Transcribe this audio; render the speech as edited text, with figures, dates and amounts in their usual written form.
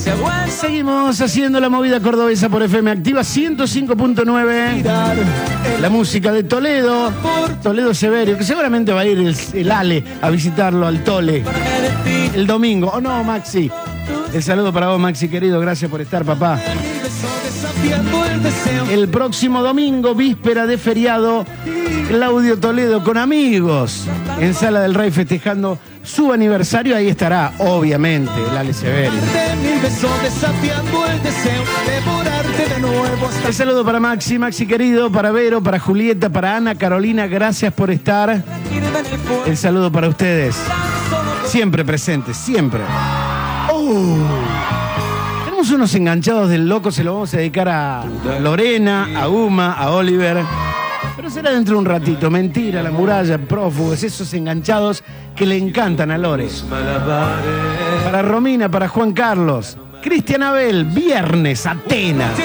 Seguimos haciendo la movida cordobesa por FM Activa 105.9. La música de Toledo, Toledo Severio, que seguramente va a ir el Ale a visitarlo al Tole el domingo. ¿O no, Maxi? El saludo para vos, Maxi, querido. Gracias por estar, papá. El próximo domingo, víspera de feriado, Claudio Toledo con amigos en Sala del Rey festejando su aniversario. Ahí estará, obviamente, el Ale Severio. El saludo para Maxi, Maxi querido, para Vero, para Julieta, para Ana, Carolina, gracias por estar. El saludo para ustedes. Siempre presentes, siempre. Tenemos unos enganchados del loco, se lo vamos a dedicar a Lorena, a Uma, a Oliver. Pero será dentro de un ratito. Mentira, La Muralla, Prófugos, esos enganchados que le encantan a Lore. Para Romina, para Juan Carlos. Cristian Abel, Viernes, Atenas.